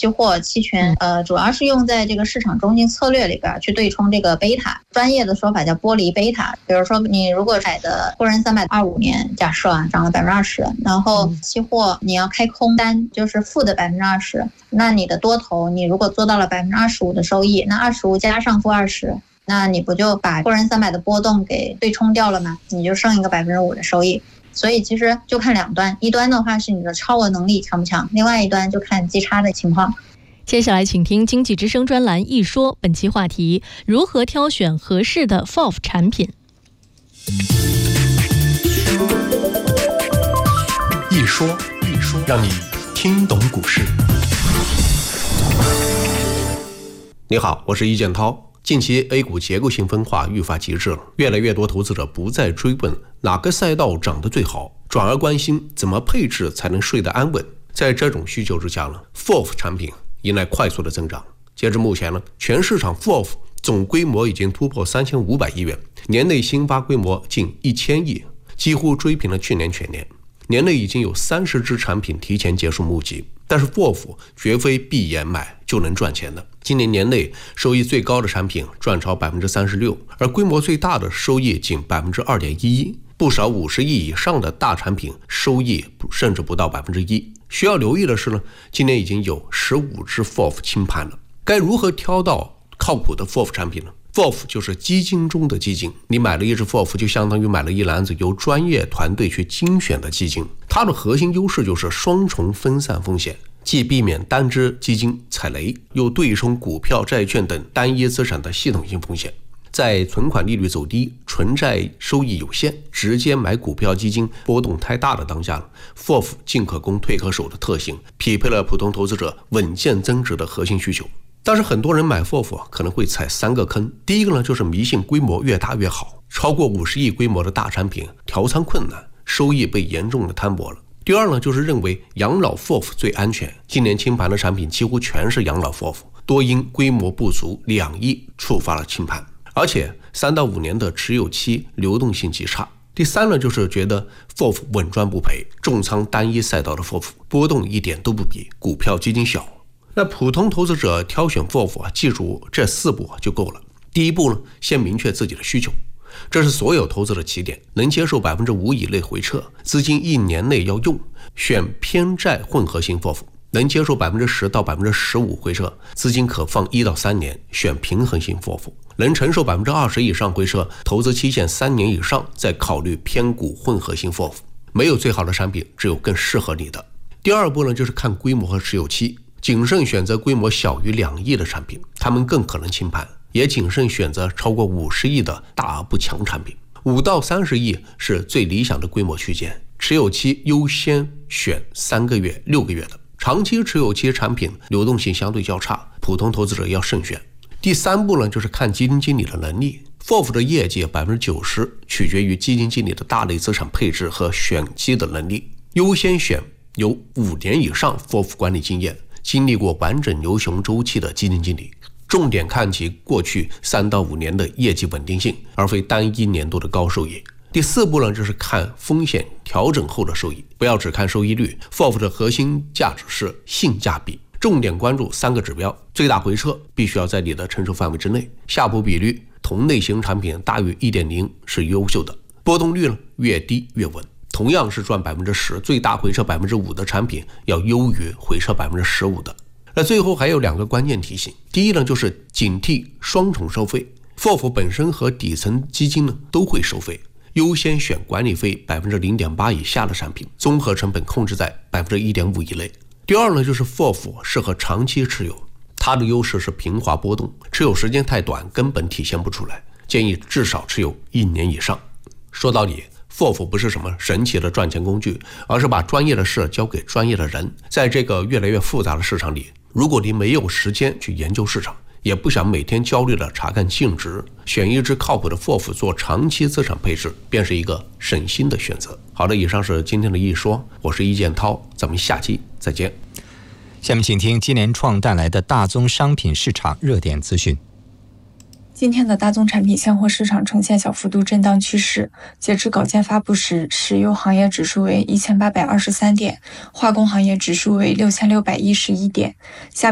期货期权主要是用在这个市场中心策略里边去对冲这个贝塔，专业的说法叫剥离贝塔。比如说你如果买的沪深325年假设涨了20%，然后期货你要开空单就是负的20%，那你的多头你如果做到了25%的收益，那25加上负20，那你不就把沪深300的波动给对冲掉了吗？你就剩一个5%的收益。所以其实就看两端，一端的话是你的超额能力强不强，另外一端就看基差的情况。 接下来请听经济之声专栏一说，本期话题：如何挑选合适的 FOF 产品。 一说，让你听懂股市。你好，我是易建涛。近期 A 股结构性分化愈发极致了，越来越多投资者不再追问哪个赛道涨得最好，转而关心怎么配置才能睡得安稳。在这种需求之下呢 ，FOF 产品迎来快速的增长。截至目前呢，全市场 FOF 总规模已经突破3500亿元，年内新发规模近1000亿，几乎追平了去年全年。年内已经有30只产品提前结束募集，但是 FOF 绝非闭眼买就能赚钱的。今年年内收益最高的产品赚超 36%， 而规模最大的收益仅 2.11%， 不少50亿以上的大产品收益甚至不到 1%。 需要留意的是呢，今年已经有15只 FOF 清盘了。该如何挑到靠谱的 FOF 产品呢？ FOF 就是基金中的基金，你买了一只 FOF 就相当于买了一篮子由专业团队去精选的基金。它的核心优势就是双重分散风险，既避免单只基金踩雷，又对冲股票、债券等单一资产的系统性风险。在存款利率走低、纯债收益有限、直接买股票基金波动太大的当下 FOF 进可攻退可守的特性，匹配了普通投资者稳健增值的核心需求。但是很多人买 FOF 可能会踩3个坑。第一个呢，就是迷信规模越大越好，超过50亿规模的大产品调仓困难，收益被严重的摊薄了。第二呢，就是认为养老 FOF 最安全，今年清盘的产品几乎全是养老 FOF， 多因规模不足2亿触发了清盘，而且3到5年的持有期流动性极差。第三呢，就是觉得 FOF 稳赚不赔，重仓单一赛道的 FOF 波动一点都不比股票基金小。那普通投资者挑选 FOF 记住这4步就够了。第一步呢，先明确自己的需求，这是所有投资的起点，能接受 5% 以内回撤，资金1年内要用，选偏债混合型 FOF， 能接受 10% 到 15% 回撤，资金可放1到3年，选平衡型 FOF， 能承受 20% 以上回撤，投资期限3年以上，再考虑偏股混合型 FOF。 没有最好的产品，只有更适合你的。第二步呢，就是看规模和持有期，谨慎选择规模小于2亿的产品，他们更可能清盘，也谨慎选择超过50亿的大而不强产品。5到30亿是最理想的规模区间，持有期优先选3个月、6个月的。长期持有期产品流动性相对较差，普通投资者要慎选。第三步呢，就是看基金经理的能力。FOF 的业绩 90% 取决于基金经理的大类资产配置和选基的能力，优先选有5年以上 FOF 管理经验，经历过完整牛熊周期的基金经理，重点看其过去3到5年的业绩稳定性，而非单一年度的高收益。第4步呢，就是看风险调整后的收益，不要只看收益率。 FOF 的核心价值是性价比，重点关注3个指标：最大回撤必须要在你的承受范围之内，夏普比率同类型产品大于 1.0 是优秀的，波动率呢越低越稳。同样是赚 10%， 最大回撤 5% 的产品要优于回撤 15% 的。那最后还有2个关键提醒。第一呢，就是警惕双重收费。 FOF 本身和底层基金呢都会收费，优先选管理费 0.8% 以下的产品，综合成本控制在 1.5% 以内。第二呢，就是 FOF 适合长期持有，它的优势是平滑波动，持有时间太短根本体现不出来，建议至少持有1年以上。说到底，FOF 不是什么神奇的赚钱工具，而是把专业的事交给专业的人。在这个越来越复杂的市场里，如果你没有时间去研究市场，也不想每天焦虑地查看净值，选一只靠谱的 FOF 做长期资产配置，便是一个省心的选择。好的，以上是今天的一说，我是易建涛，咱们下期再见。 下面请听金联创带来的大宗商品市场热点资讯。 今天的大宗产品现货市场呈现小幅度震荡趋势，截至稿件发布时，石油行业指数为1823点，化工行业指数为6611点。